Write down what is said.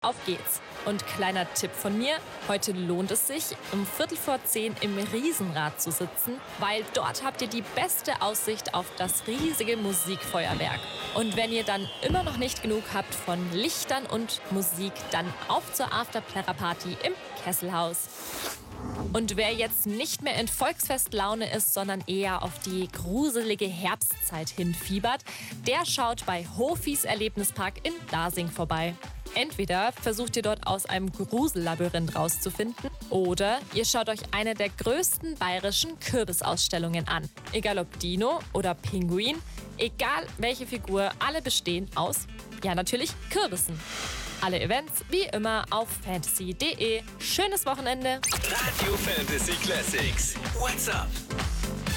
auf geht's. Und kleiner Tipp von mir, heute lohnt es sich, um 9:15 im Riesenrad zu sitzen, weil dort habt ihr die beste Aussicht auf das riesige Musikfeuerwerk. Und wenn ihr dann immer noch nicht genug habt von Lichtern und Musik, dann auf zur Afterplärer-Party im Kesselhaus. Und wer jetzt nicht mehr in Volksfestlaune ist, sondern eher auf die gruselige Herbstzeit hinfiebert, der schaut bei Hofis Erlebnispark in Dasing vorbei. Entweder versucht ihr dort aus einem Grusellabyrinth rauszufinden oder ihr schaut euch eine der größten bayerischen Kürbisausstellungen an. Egal ob Dino oder Pinguin, egal welche Figur, alle bestehen aus, ja natürlich, Kürbissen. Alle Events wie immer auf fantasy.de. Schönes Wochenende! Radio Fantasy Classics. What's up?